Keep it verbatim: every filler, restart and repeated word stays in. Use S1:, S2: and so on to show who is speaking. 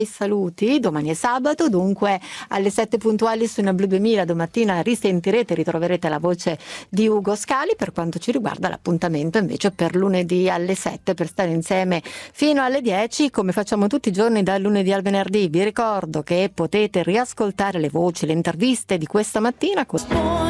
S1: Saluti, domani è sabato, dunque alle sette puntuali su Ina Blu duemila domattina risentirete, ritroverete la voce di Ugo Scali. Per quanto ci riguarda l'appuntamento invece per lunedì alle sette per stare insieme fino alle dieci come facciamo tutti i giorni dal lunedì al venerdì. Vi ricordo che potete riascoltare le voci, le interviste di questa mattina.